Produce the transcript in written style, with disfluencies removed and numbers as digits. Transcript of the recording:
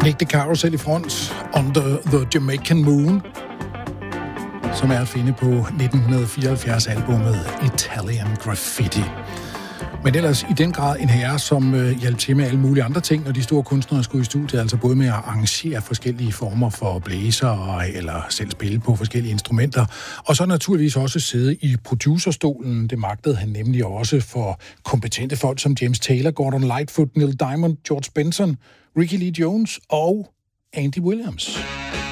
Nick DeCaro i front, Under the Jamaican Moon, som er at finde på 1974-albummet Italian Graffiti. Men ellers i den grad en herre, som hjalp til med alle mulige andre ting, når de store kunstnere skulle i studiet, altså både med at arrangere forskellige former for blæser eller selv spille på forskellige instrumenter, og så naturligvis også sidde i producerstolen. Det magtede han nemlig også for kompetente folk som James Taylor, Gordon Lightfoot, Neil Diamond, George Benson, Ricky Lee Jones og Andy Williams.